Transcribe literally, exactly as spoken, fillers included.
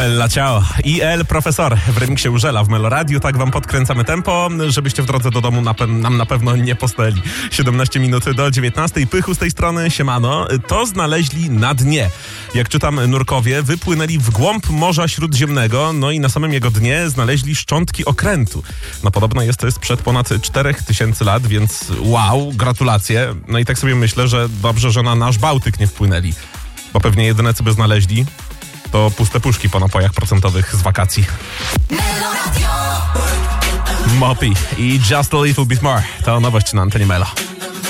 Bella ciao. I El Profesor w remiksie Urzela w Meloradiu. Tak wam podkręcamy tempo, żebyście w drodze do domu na pe- nam na pewno nie posteli. siedemnaście minut do dziewiętnastej. Pychu z tej strony, siemano. To znaleźli na dnie. Jak czytam, nurkowie wypłynęli w głąb Morza Śródziemnego, no i na samym jego dnie znaleźli szczątki okrętu. No podobno jest to jest sprzed ponad czterech tysięcy lat, więc wow, gratulacje. No i tak sobie myślę, że dobrze, że na nasz Bałtyk nie wpłynęli, bo pewnie jedyne, co by znaleźli, to puste puszki po napojach procentowych z wakacji. Mopi i Just a Little Bit More to nowość na antenie Melo.